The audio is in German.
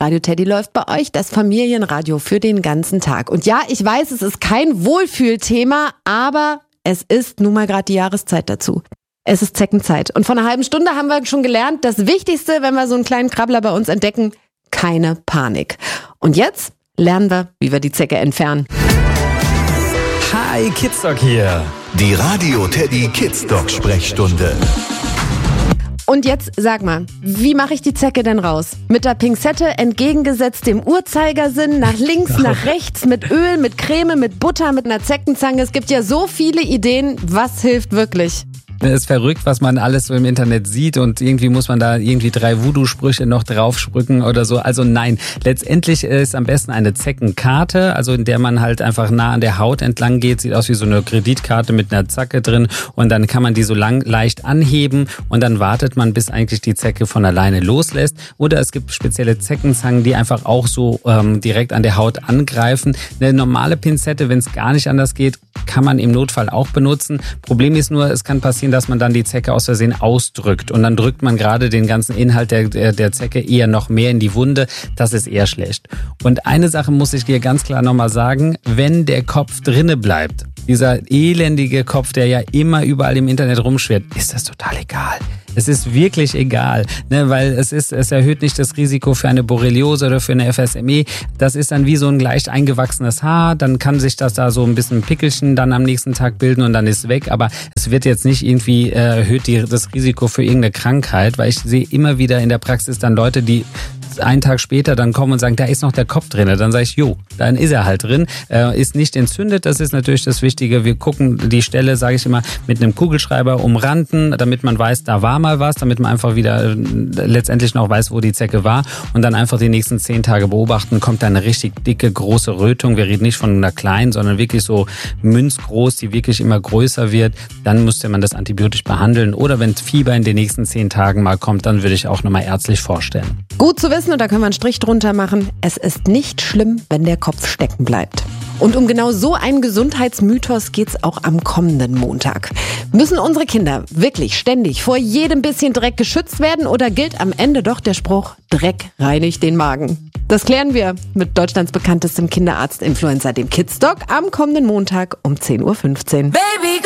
Radio Teddy läuft bei euch, das Familienradio für den ganzen Tag. Und ja, ich weiß, es ist kein Wohlfühlthema, aber es ist nun mal gerade die Jahreszeit dazu. Es ist Zeckenzeit. Und vor einer halben Stunde haben wir schon gelernt, das Wichtigste, wenn wir so einen kleinen Krabbler bei uns entdecken, keine Panik. Und jetzt lernen wir, wie wir die Zecke entfernen. Hi, Kidsdoc hier. Die Radio Teddy Kidsdoc Sprechstunde. Und jetzt sag mal, wie mache ich die Zecke denn raus? Mit der Pinzette entgegengesetzt dem Uhrzeigersinn, nach links, nach rechts, mit Öl, mit Creme, mit Butter, mit einer Zeckenzange. Es gibt ja so viele Ideen. Was hilft wirklich? Es ist verrückt, was man alles so im Internet sieht und irgendwie muss man da irgendwie 3 Voodoo-Sprüche noch draufsprücken oder so. Also nein, letztendlich ist am besten eine Zeckenkarte, also in der man halt einfach nah an der Haut entlang geht. Sieht aus wie so eine Kreditkarte mit einer Zacke drin und dann kann man die so leicht anheben und dann wartet man, bis eigentlich die Zecke von alleine loslässt. Oder es gibt spezielle Zeckenzangen, die einfach auch so direkt an der Haut angreifen. Eine normale Pinzette, wenn es gar nicht anders geht, kann man im Notfall auch benutzen. Problem ist nur, es kann passieren, dass man dann die Zecke aus Versehen ausdrückt und dann drückt man gerade den ganzen Inhalt der Zecke eher noch mehr in die Wunde. Das ist eher schlecht. Und eine Sache muss ich dir ganz klar nochmal sagen, wenn der Kopf drinne bleibt, dieser elendige Kopf, der ja immer überall im Internet rumschwirrt, ist das total egal. Es ist wirklich egal, ne, weil es erhöht nicht das Risiko für eine Borreliose oder für eine FSME. Das ist dann wie so ein leicht eingewachsenes Haar, dann kann sich das da so ein bisschen Pickelchen dann am nächsten Tag bilden und dann ist weg, aber es wird jetzt nicht irgendwie erhöht das Risiko für irgendeine Krankheit, weil ich sehe immer wieder in der Praxis dann Leute, die einen Tag später dann kommen und sagen, da ist noch der Kopf drin. Dann sage ich, jo, dann ist er halt drin. Ist nicht entzündet, das ist natürlich das Wichtige. Wir gucken die Stelle, sage ich immer, mit einem Kugelschreiber umranden, damit man weiß, da war mal was, damit man einfach wieder letztendlich noch weiß, wo die Zecke war und dann einfach die nächsten 10 Tage beobachten, kommt da eine richtig dicke, große Rötung. Wir reden nicht von einer kleinen, sondern wirklich so münzgroß, die wirklich immer größer wird. Dann müsste man das antibiotisch behandeln oder wenn Fieber in den nächsten 10 Tagen mal kommt, dann würde ich auch nochmal ärztlich vorstellen. Gut zu wissen, und da können wir einen Strich drunter machen. Es ist nicht schlimm, wenn der Kopf stecken bleibt. Und um genau so einen Gesundheitsmythos geht's auch am kommenden Montag. Müssen unsere Kinder wirklich ständig vor jedem bisschen Dreck geschützt werden oder gilt am Ende doch der Spruch, Dreck reinigt den Magen? Das klären wir mit Deutschlands bekanntestem Kinderarzt-Influencer, dem Kidsdoc, am kommenden Montag um 10:15 Uhr. Baby.